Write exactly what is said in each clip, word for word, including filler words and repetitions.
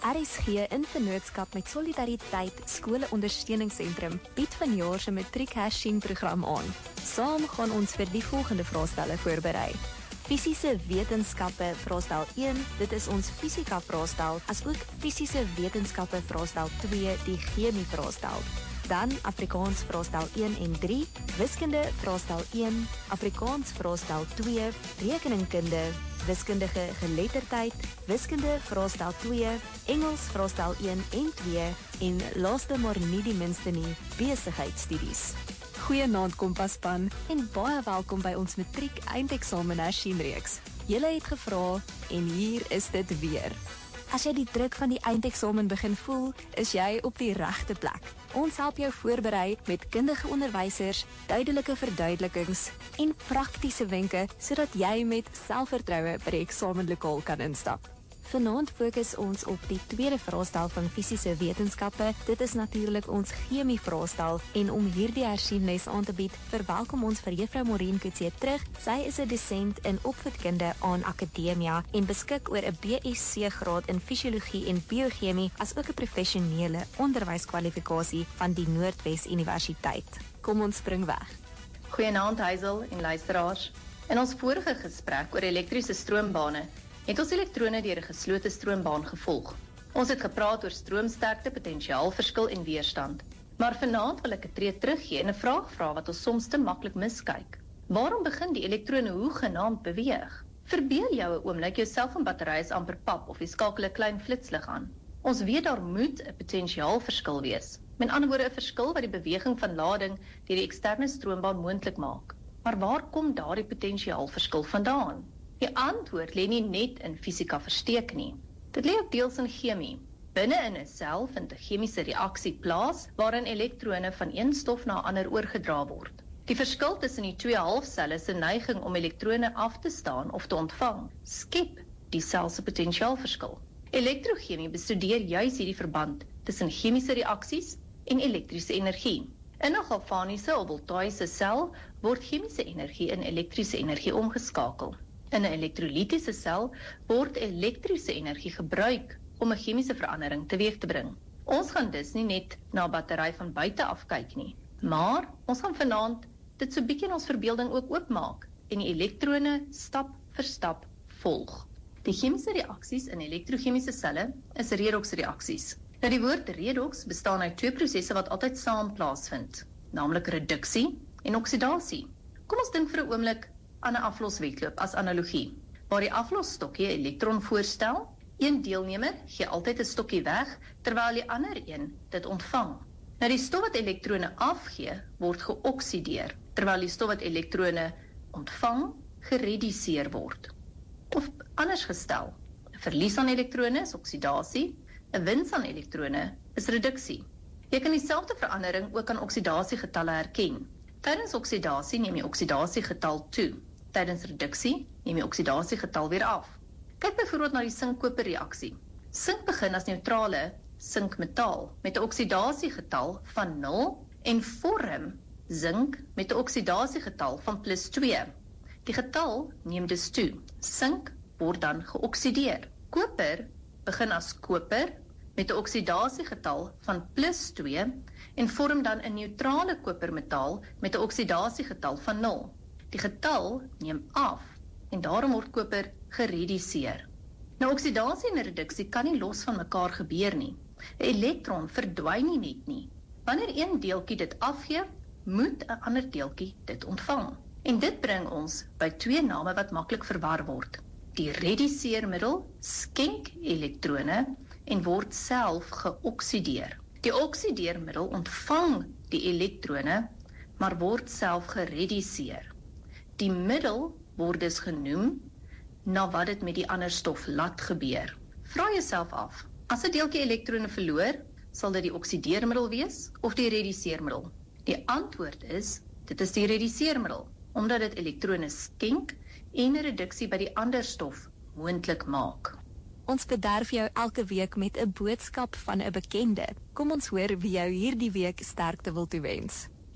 R S G in vennootskap met Solidariteit Skole Ondersteuningssentrum bied vanjaar se matriek hersien-program aan. Saam gaan ons vir die volgende vraestelle voorberei. Fisiese wetenskappe vraestel een, dit is ons fisika vraestel, asook fisiese wetenskappe vraestel twee, die chemie vraestel. Dan Afrikaans vraestel een en drie, wiskunde vraestel een, Afrikaans vraestel twee, rekeningkunde, wiskundige geletterdheid, wiskunde vraestel twee, Engels vraestel een en twee en laaste maar nie die minste nie, besigheidstudies. Goeienaand Kompaspan en baie welkom by ons matriek eindeksamen hersien-reeks. Julle het gevra en hier is dit weer. As jy die druk van die eindeksamen begin voel, is jy op die regte plek. Ons help jou voorberei met kundige onderwysers, duidelike verduidelikings en praktiese wenke sodat jy met selfvertroue by die eksamenlokaal kan instap. Vanaand fokus ons op die tweede vraestel van fisiese wetenskappe. Dit is natuurlik ons chemie vraestel en om hierdie hersienles aan te bied, verwelkom ons vir Juffrou Maureen Coetzee terug. Sy is 'n dosent in opvoedkunde aan Akademia en beskik oor 'n B S C graad in fisiologie en biochemie as ook 'n professionele onderwyskwalifikasie van die Noordwes Universiteit. Kom ons spring weg. Goeienaand Hazel en luisteraars. In ons vorige gesprek oor elektriese stroombane het ons elektrone deur 'n geslote stroombaan gevolg. Ons het gepraat oor stroomsterkte, potensiaalverskil en weerstand. Maar vanaand wil ek 'n tree teruggee en 'n vraag vra wat ons soms te maklik miskyk. Waarom begin die elektrone hoegenaamd beweeg? Verbeel jou 'n oomblik jouself en batterye is amper pap of jy skakel 'n klein flitslig aan. Ons weet daar moet 'n potensiaalverskil wees. Met ander woorde 'n verskil wat die beweging van lading deur die eksterne stroombaan moontlik maak. Maar waar kom daardie potensiaalverskil vandaan? Die antwoord lê nie net in fisika versteek nie. Dit lê ook deels in chemie. Binne in 'n sel vind 'n chemiese reaksie plaas waarin elektrone van een stof na 'n ander oorgedra word. Die verskil tussen die twee halfselle se neiging om elektrone af te staan of te ontvang, skep die sel se potensiaalverskil. Elektrochemie bestudeer juis hierdie verband tussen chemiese reaksies en elektriese energie. In 'n galvaniese of voltaïese sel word chemiese energie in elektriese energie omgeskakel. In 'n elektrolitiese sel word elektriese energie gebruik om 'n chemiese verandering teweeg te bring. Ons gaan dus nie net na 'n battery van buite af kyk nie, maar ons gaan vanaand dit so bietjie in ons verbeelding ook oopmaak en die elektrone stap vir stap volg. Die chemiese reaksies in elektrochemiese selle is redoksreaksies. Nou die woord redoks bestaan uit twee prosesse wat altyd saam plaasvind, naamlik reduksie en oksidasie. Kom ons dink vir 'n oomblik aan 'n afloswedloop as analogie, waar die aflosstokkie 'n elektron voorstel. Een deelnemer gee altyd 'n stokkie weg, terwyl die ander een dit ontvang. Nou die stof wat elektrone afgee, word geoksideer, terwyl die stof wat elektrone ontvang, gereduseer word. Of anders gestel, 'n verlies aan elektrone is oksidasie, 'n wins aan elektrone is reduksie. Jy kan dieselfde verandering ook aan oksidasiegetalle herken. Tydens oksidasie neem die oksidasiegetal toe. Tydens reduksie neem die oksidasiegetal weer af. Kyk byvoorbeeld na die sink-koper reaksie. Sink begin as neutrale sinkmetaal met 'n oksidasiegetal van nul en vorm sink met 'n oksidasiegetal van plus twee. Die getal neem dus toe. Sink word dan geoksideer. Koper begin as koper met 'n oksidasiegetal van plus twee en vorm dan 'n neutrale kopermetaal met 'n oksidasiegetal van nul. Die getal neem af en daarom word koper gereduseer. Nou oksidasie en reduksie kan nie los van mekaar gebeur nie. 'n Elektron verdwyn nie net nie. Wanneer een deeltjie dit afgee, moet 'n ander deeltjie dit ontvang. En dit bring ons by twee name wat maklik verwar word. Die reduseermiddel skenk elektrone en word self geoksideer. Die oksideermiddel ontvang die elektrone, maar word self gereduseer. Die middel word dus genoem na wat dit met die ander stof laat gebeur. Vra jouself af, as 'n deeltjie elektrone verloor, sal dit die oksideermiddel wees of die reduseermiddel? Die antwoord is, dit is die reduseermiddel, omdat dit elektrone skenk en 'n reduksie by die ander stof moontlik maak. Ons bederf jou elke week met 'n boodskap van 'n bekende. Kom ons hoor wie jou hierdie week sterkte wil toewens.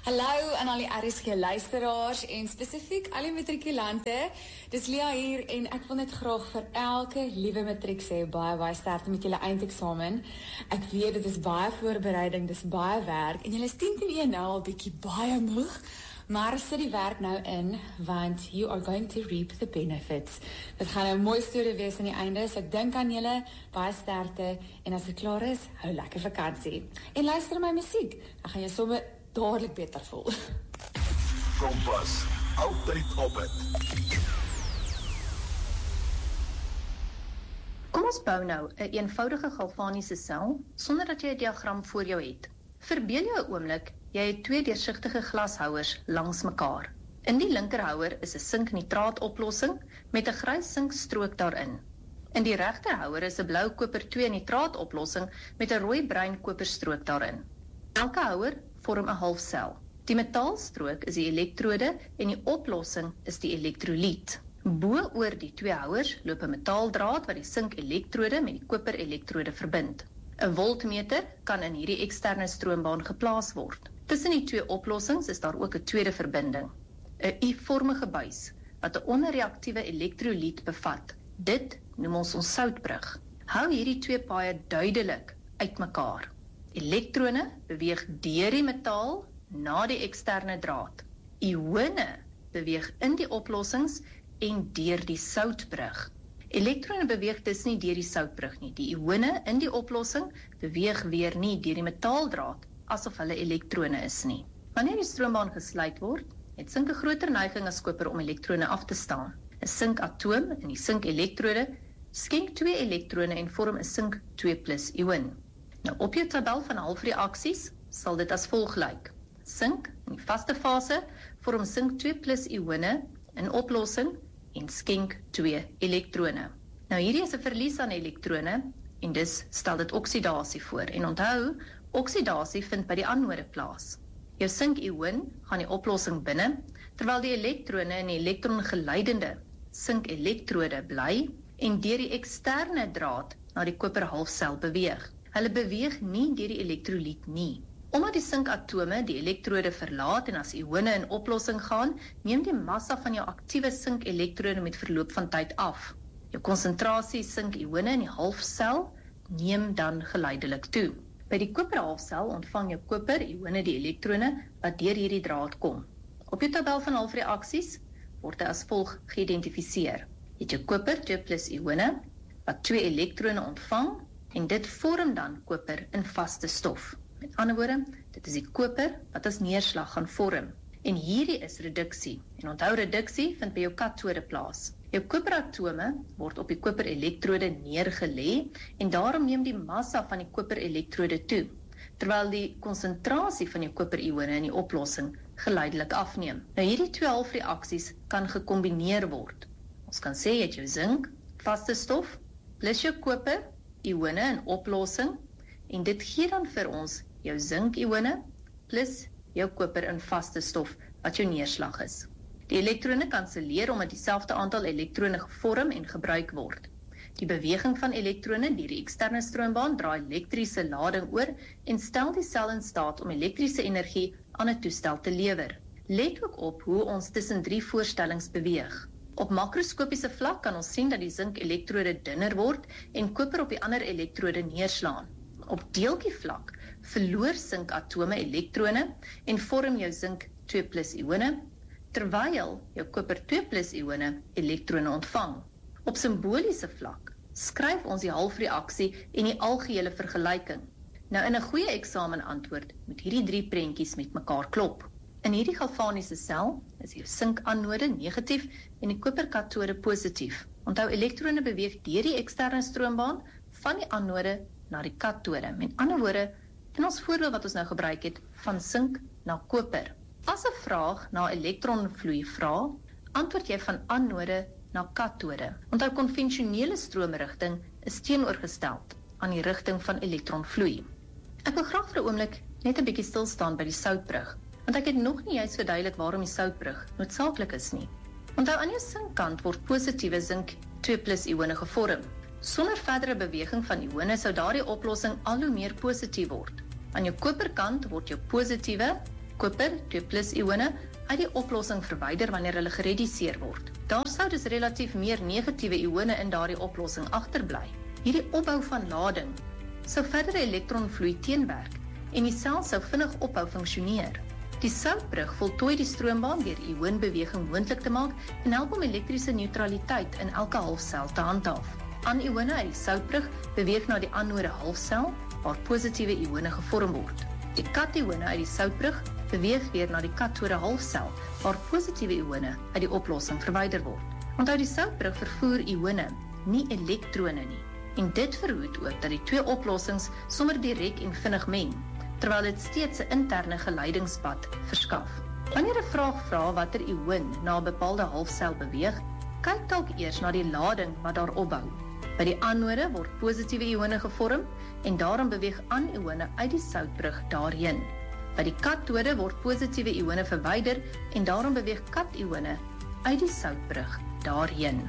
Hallo aan al die R S G luisteraars en spesifiek al die matrikulante. Dis Lia hier en ek wil net graag vir elke liewe matriek sê baie baie sterkte met julle eindeksamen. Ek weet dit is baie voorbereiding, dis baie werk en julle is tien teen een nou al bietjie baie moeg. Maar sit die werk nou in, want you are going to reap the benefits. Dit gaan 'n mooi storie wees aan die einde, so ek dink aan julle, baie sterkte, en as dit klaar is, hou lekker vakansie. En luister my musiek, dan gaan jy sommer dadelik beter voel. Kompas, altyd op het. Kom ons bou nou 'n een eenvoudige galvaniese sel, sonder dat jy 'n diagram voor jou het. Verbeel jou 'n oomblik, jy het twee deursigtige glashouers langs mekaar. In die linkerhouer is 'n sinknitraatoplossing met 'n grys sinkstrook daarin. In die regterhouer is 'n blou koper twee nitraatoplossing met 'n rooi-bruin koperstrook daarin. Elke houer vorm 'n halfsel. Die metaalstrook is die elektrode en die oplossing is die elektrolyt. Bo oor die twee houers loop 'n metaaldraad wat die sinkelektrode met die koperelektrode verbind. 'n Voltmeter kan in hierdie eksterne stroombaan geplaas word. Tussen die twee oplossings is daar ook 'n tweede verbinding, 'n U-vormige buis wat 'n onreaktiewe elektrolyt bevat. Dit noem ons ons soutbrug. Hou hierdie twee paaie duidelik uitmekaar. Elektrone beweeg deur die metaal na die eksterne draad. Ione beweeg in die oplossings en deur die soutbrug. Elektrone beweeg dus nie deur die soutbrug nie. Die ione in die oplossing beweeg weer nie deur die metaaldraad asof hulle elektrone is nie. Wanneer die stroombaan gesluit word, het sink 'n groter neiging as koper om elektrone af te staan. 'n Sinkatoom in die sinkelektrode skenk twee elektrone en vorm 'n sink twee plus ion. Nou op jou tabel van halfreaksies sal dit as volg lyk. Sink in die vaste fase vorm sink twee plus ione in oplossing en skenk twee elektrone. Nou hierdie is 'n verlies aan elektrone en dus stel dit oksidasie voor. En onthou, oksidasie vind by die anode plaas. Jou sink-ion gaan die oplossing binne, terwyl die elektrone in die elektrongeleidende sinkelektrode bly en deur die eksterne draad na die koperhalfsel beweeg. Hulle beweeg nie deur die elektrolyt nie. Omdat die sinkatome die elektrode verlaat en as ione in oplossing gaan, neem die massa van jou aktiewe sinkelektrode met verloop van tyd af. Jou konsentrasie sink-ione in die halfsel neem dan geleidelik toe. By die koperhalfsel ontvang jou koper ione die elektrone wat deur hierdie draad kom. Op jou tabel van halfreaksies word dit as volg geïdentifiseer. Jy het jou koper twee plus ione wat twee elektrone ontvang en dit vorm dan koper in vaste stof. Met ander woorde, dit is die koper wat as neerslag gaan vorm. En hierdie is reduksie. En onthou, reduksie vind by jou katode plaas. Jou koperatome word op die koperelektrode neergelê en daarom neem die massa van die koperelektrode toe, terwyl die konsentrasie van jou koperione in die oplossing geleidelik afneem. Nou hierdie twee halfreaksies kan gekombineer word. Ons kan sê jy het jou sink, vaste stof, plus jou koper, ione in oplossing, en dit gee dan vir ons jou sink-ione plus jou koper in vaste stof wat jou neerslag is. Die elektrone kanselleer omdat dieselfde aantal elektrone gevorm en gebruik word. Die beweging van elektrone deur die eksterne stroombaan dra elektriese lading oor en stel die sel in staat om elektriese energie aan 'n toestel te lewer. Let ook op hoe ons tussen drie voorstellings beweeg. Op makroskopiese vlak kan ons sien dat die sinkelektrode dunner word en koper op die ander elektrode neerslaan. Op deeltjievlak verloor sinkatome elektrone en vorm jou sink twee plus ione, terwyl jou koper twee plus ione elektrone ontvang. Op simboliese vlak skryf ons die halfreaksie en die algehele vergelyking. Nou in 'n goeie eksamen antwoord moet hierdie drie prentjies met mekaar klop. In hierdie galvaniese sel is jou sinkanode negatief en die koperkatode positief. Onthou, elektrone beweeg deur die eksterne stroombaan van die anode na die katode. Met ander woorde, in ons voorbeeld wat ons nou gebruik het, van sink na koper. As 'n vraag na elektronvloei vra, antwoord jy van anode na katode. Onthou, konvensionele stroomrigting is teenoorgestel aan die rigting van elektronvloei. Ek wil graag vir 'n oomblik net 'n bietjie stil staan by die soutbrug, want ek het nog nie juist verduidelik waarom die soutbrug noodsaaklik is nie. Onthou, aan jou sinkkant word positiewe sink twee plus ione gevorm. Sonder verdere beweging van ione sou daardie oplossing al hoe meer positief word. Aan jou koperkant word jou positiewe koper twee plus ione uit die oplossing verwyder wanneer hulle gereduseer word. Daar sou dus relatief meer negatiewe ione in daardie oplossing agterbly. Hierdie opbou van lading sou verdere elektronvloei teenwerk en die sel sou vinnig ophou funksioneer. Die soutbrug voltooi die stroombaan deur ionbeweging moontlik te maak en help om elektriese neutraliteit in elke halfsel te handhaaf. Anione uit die soutbrug beweeg na die anode halfsel waar positiewe ione gevorm word. Die katione uit die soutbrug beweeg weer na die katode halfsel waar positiewe ione uit die oplossing verwyder word. Onthou die soutbrug vervoer ione, nie elektrone nie. En dit verhoed ook dat die twee oplossings sommer direk en vinnig meng, terwyl dit steeds 'n interne geleidingspad verskaf. Wanneer 'n vraag vra watter ion na 'n bepaalde halfsel beweeg, kyk dalk eers na die lading wat daar opbou. By die anode word positiewe ione gevorm en daarom beweeg anione uit die soutbrug daarheen. By die katode word positiewe ione verwyder en daarom beweeg katione uit die soutbrug daarheen.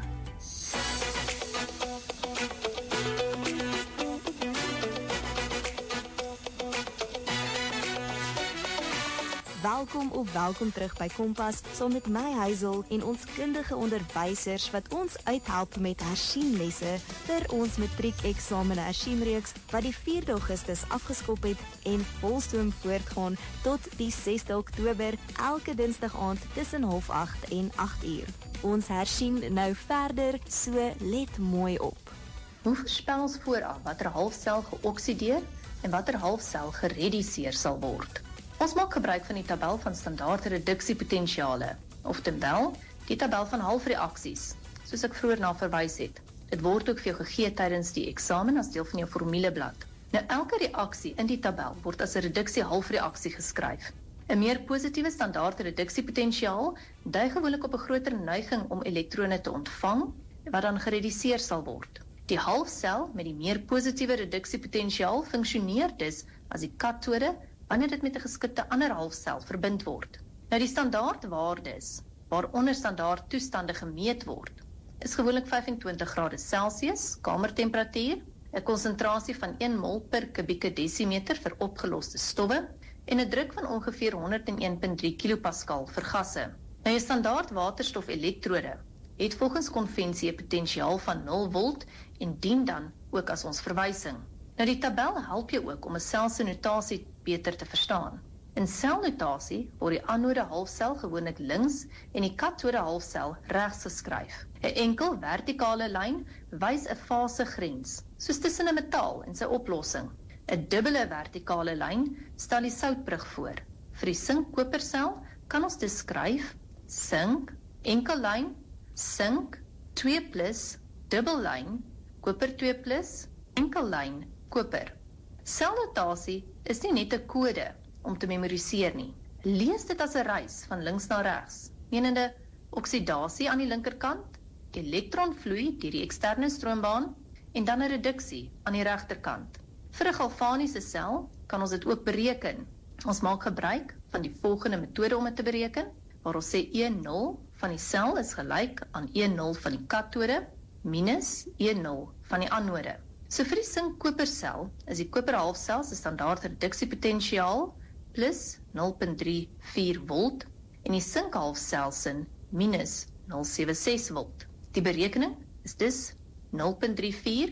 Welkom of welkom terug by Kompas, saam met my Hazel en ons kundige onderwysers wat ons uithelp met hersiemelesse vir ons matriekeksamen hersiereeks wat die vierde Augustus afgeskop het en volstoom voortgaan tot die sesde Oktober elke dinsdag aand tussen half agt en agt uur. Ons hersien nou verder, so let mooi op. Hoe voorspel ons vooraf watter halfsel geoksideer en watter halfsel gereduseer sal word? Ons maak gebruik van die tabel van standaard reduksiepotensiale, oftewel die tabel van halfreaksies, soos ek vroeër na verwys het. Dit word ook vir jou gegee tydens die eksamen as deel van jou formuleblad. Nou elke reaksie in die tabel word as 'n reduksie-halfreaksie geskryf. 'n Meer positiewe standaard reduksiepotensiaal dui gewoonlik op 'n groter neiging om elektrone te ontvang, wat dan gereduseer sal word. Die halfsel met die meer positiewe reduksiepotensiaal funksioneer dus as die katode wanneer dit met 'n geskikte ander halfsel verbind word. Nou die standaardwaardes waaronder standaard toestande gemeet word, is gewoonlik vyf-en-twintig grade Celsius, kamertemperatuur, 'n konsentrasie van een mol per kubieke desimeter vir opgeloste stowwe en 'n druk van ongeveer honderd en een komma drie kilopascal vir gasse. Nou 'n standaard waterstof elektrode het volgens konvensie 'n potensiaal van nul volt en dien dan ook as ons verwysing. Nou die tabel help jou ook om 'n sel se notasie beter te verstaan. In selnotasie word die anode halfsel gewoonlik links en die katode halfsel regs geskryf. 'n Enkel vertikale lyn wys 'n fasegrens, soos tussen 'n metaal en sy oplossing. 'n Dubbele vertikale lyn stel die soutbrug voor. Vir die sink-kopersel kan ons dit skryf sink, enkel lyn, sink, twee plus, dubbellyn, koper twee plus, enkel lyn, koper. Selnotasie is nie net 'n kode om te memoriseer nie. Lees dit as 'n reis van links na regs, menende oksidasie aan die linkerkant, elektronvloei deur die eksterne stroombaan en dan 'n reduksie aan die regterkant. Vir 'n galvaniese sel kan ons dit ook bereken. Ons maak gebruik van die volgende metode om dit te bereken, waar ons sê een nul van die sel is gelyk aan een nul van die katode minus een nul van die anode. So vir die sink-kopersel is die koperhalfsel se standaard reduksiepotensiaal plus nul komma drie vier volt en die sinkhalfsel se minus nul komma sewe ses volt. Die berekening is dus nul komma drie vier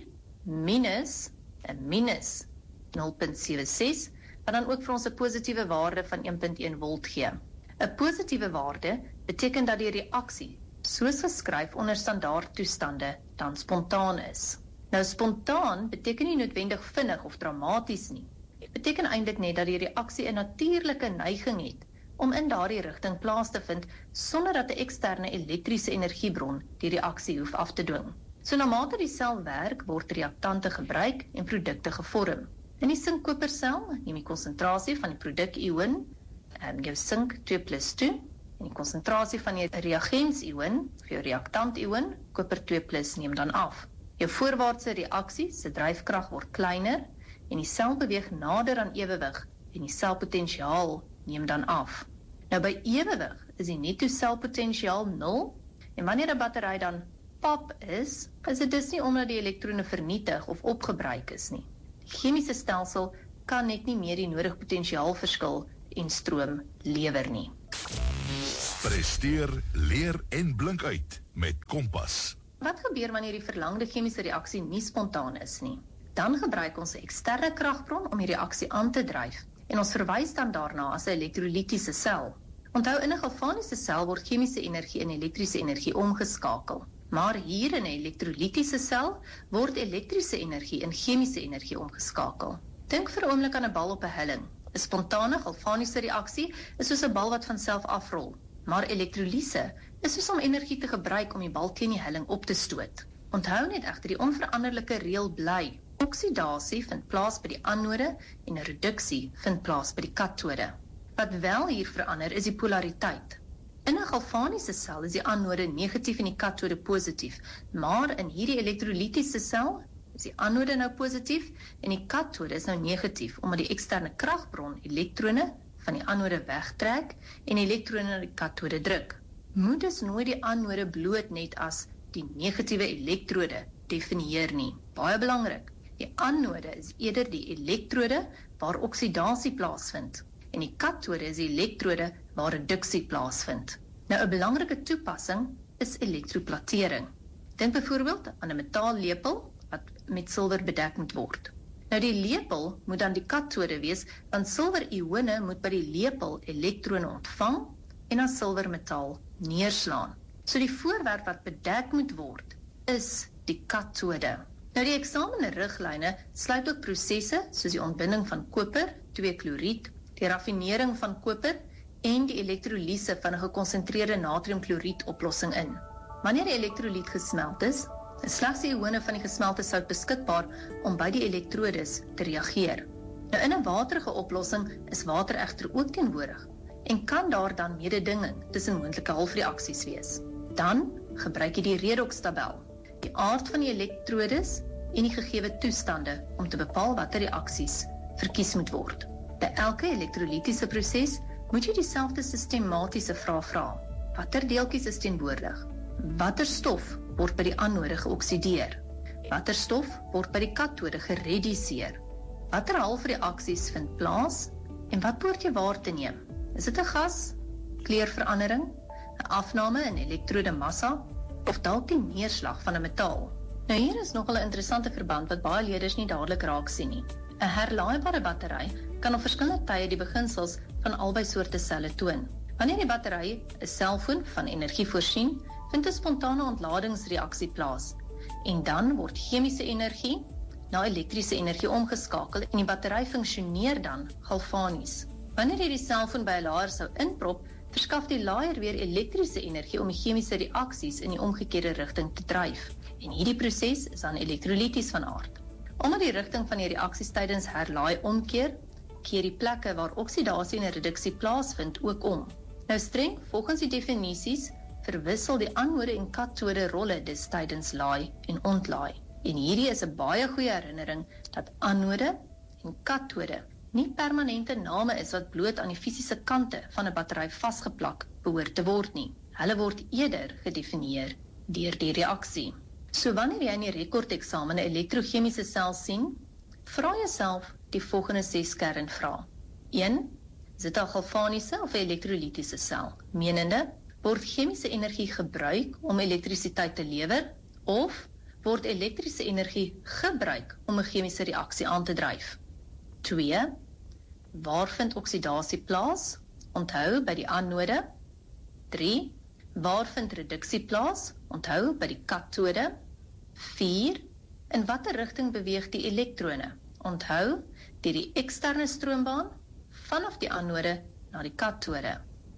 minus en minus nul komma sewe ses, wat dan ook vir ons 'n positiewe waarde van een komma een volt gee. 'n Positiewe waarde beteken dat die reaksie, soos geskryf onder standaard toestande, dan spontaan is. Nou spontaan beteken nie noodwendig vinnig of dramaties nie. Dit beteken eintlik net dat die reaksie 'n natuurlike neiging het om in daardie rigting plaas te vind sonder dat 'n eksterne elektriese energiebron die reaksie hoef af te dwing. So na mate die sel werk, word reaktante gebruik en produkte gevorm. In die sink-kopersel neem die konsentrasie van die produk-ion, um, jou sink twee plus twee, en die konsentrasie van die reagens-ion, of jou reaktant-ion, koper twee plus, neem dan af. Jou voorwaartse reaksie se dryfkrag word kleiner en die sel beweeg nader aan ewewig en die selpotensiaal neem dan af. Nou by ewewig is die netto selpotensiaal nul en wanneer 'n battery dan pap is, is dit dus nie omdat die elektrone vernietig of opgebruik is nie. Die chemiese stelsel kan net nie meer die nodige potensiaalverskil en stroom lewer nie. Presteer, leer en blink uit met Kompas. Wat gebeur wanneer die verlangde chemiese reaksie nie spontaan is nie? Dan gebruik ons 'n eksterne kragbron om die reaksie aan te dryf en ons verwys dan daarna as 'n elektrolitiese sel. Onthou, in 'n galvaniese sel word chemiese energie in elektriese energie omgeskakel. Maar hier in 'n elektrolitiese sel word elektriese energie in chemiese energie omgeskakel. Dink vir 'n oomblik aan 'n bal op 'n helling. 'n Spontane galvaniese reaksie is soos 'n bal wat van self afrol, maar elektrolise is soos om energie te gebruik om die bal teen die helling op te stoot. Onthou net egter, die onveranderlike reël bly. Oksidasie vind plaas by die anode en reduksie vind plaas by die katode. Wat wel hier verander is die polariteit. In 'n galvaniese sel is die anode negatief en die katode positief, maar in hierdie elektrolitiese sel is die anode nou positief en die katode is nou negatief, omdat die eksterne kragbron elektrone van die anode wegtrek en elektrone na die katode druk. Moet dus nooit die anode bloot net as die negatiewe elektrode definieer nie. Baie belangrik, die anode is eerder die elektrode waar oksidasie plaasvind en die katode is die elektrode waar reduksie plaasvind. Nou 'n belangrike toepassing is elektroplatering. Dink byvoorbeeld aan 'n metaallepel wat met silwer bedek moet word. Nou die lepel moet dan die katode wees, want silwer-ione moet by die lepel elektrone ontvang en as silwermetaal neerslaan. So die voorwerp wat bedek moet word is die katode. Nou die eksamenriglyne sluit ook prosesse soos die ontbinding van koper, twee kloried, die raffinering van koper en die elektrolise van 'n gekonsentreerde natriumkloried oplossing in. Wanneer die elektroliet gesmelt is, is slegs die ione van die gesmelte sout beskikbaar om by die elektrodes te reageer. Nou in 'n waterige oplossing is water egter ook teenwoordig en kan daar dan mededinging tussen moontlike halfreaksies wees. Dan gebruik jy die redoxtabel, die aard van die elektrodes en die gegewe toestande om te bepaal watter reaksies verkies moet word. By elke elektrolitiese proses moet jy dieselfde sistematiese vraag vra. Watter deeltjies is teenwoordig? Watter stof word by die anode geoksideer? Watter stof word by die katode gereduseer? Watter halfreaksies vind plaas en wat behoort jy waar te neem? Is dit 'n gas, kleurverandering, 'n afname in elektrode massa of dalk die neerslag van 'n metaal? Nou hier is nogal 'n interessante verband wat baie leerders nie dadelik raak sien nie. 'n Herlaaibare battery kan op verskillende tye die beginsels van albei soorte selle toon. Wanneer die battery 'n selfoon van energie voorsien, vind 'n spontane ontladingsreaksie plaas en dan word chemiese energie na elektriese energie omgeskakel en die battery funksioneer dan galvanies. Wanneer jy die selfoon by 'n laaier sou inprop, verskaf die laaier weer elektriese energie om die chemiese reaksies in die omgekeerde rigting te dryf. En hierdie proses is dan elektrolities van aard. Omdat die rigting van die reaksies tydens herlaai omkeer, keer die plekke waar oksidasie en reduksie plaasvind ook om. Nou streng volgens die definisies verwissel die anode en katode rolle dus tydens laai en ontlaai. En hierdie is 'n baie goeie herinnering dat anode en katode nie permanente name is wat bloot aan die fisiese kante van 'n battery vasgeplak behoort te word nie. Hulle word eerder gedefinieer deur die reaksie. So wanneer jy in die rekordeksamen 'n elektrochemiese sel sien, vra jouself die volgende ses kernvrae. een. Is dit 'n galvaniese of 'n elektrolitiese sel? Menende, word chemiese energie gebruik om elektrisiteit te lewer of word elektriese energie gebruik om 'n chemiese reaksie aan te dryf? twee. Waar vind oksidasie plaas? Onthou by die anode. drie. Waar vind reduksie plaas? Onthou by die katode. vier. In watter rigting beweeg die elektrone? Onthou deur die eksterne stroombaan vanaf die anode na die katode.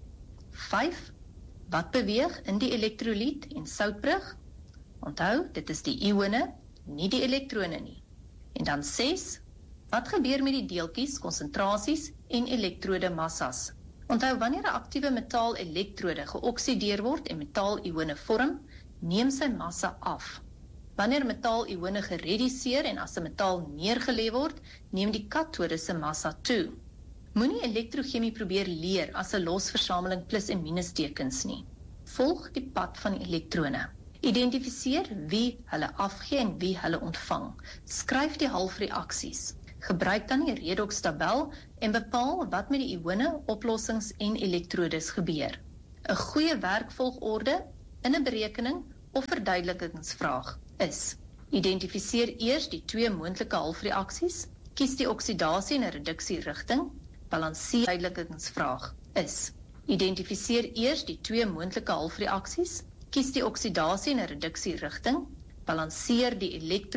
vyf. Wat beweeg in die elektroliet en soutbrug? Onthou, dit is die ione, nie die elektrone nie. En dan ses. Wat gebeur met die deeltjies, konsentrasies en elektrode massas? Onthou, wanneer 'n aktiewe metaal elektrode geoksideer word en metaal-ione vorm, neem sy massa af. Wanneer metaal-ione gereduseer en as 'n metaal neergelê word, neem die katode se massa toe. Moenie elektrochemie probeer leer as 'n losversameling plus en minustekens nie. Volg die pad van elektrone. Identifiseer wie hulle afgee en wie hulle ontvang. Skryf die halfreaksies. Gebruik dan die redox-tabel en bepaal wat met die ione, oplossings en elektrodes gebeur. 'n Goeie werkvolgorde in 'n berekening of verduidelikingsvraag is: identifiseer eers die twee moontlike halfreaksies, kies die oksidasie en reduksie rigting, balanseer verduidelikingsvraag is: identifiseer eers die twee moontlike halfreaksies, kies die oksidasie en reduksie rigting, balanseer die elektro